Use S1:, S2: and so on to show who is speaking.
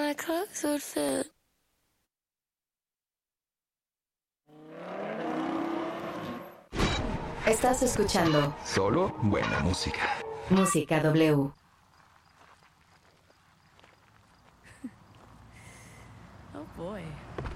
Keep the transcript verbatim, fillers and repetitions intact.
S1: my clothes would fit.
S2: Estás escuchando
S3: Solo buena música.
S2: Música W.
S4: Oh boy.